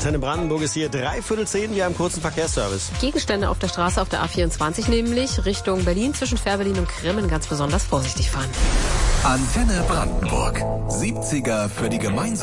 Antenne Brandenburg ist hier 9:45. Wir haben kurzen Verkehrsservice. Gegenstände auf der Straße auf der A24, nämlich Richtung Berlin zwischen Fährberlin und Grimmen ganz besonders vorsichtig fahren. Antenne Brandenburg. 70er für die gemeinsame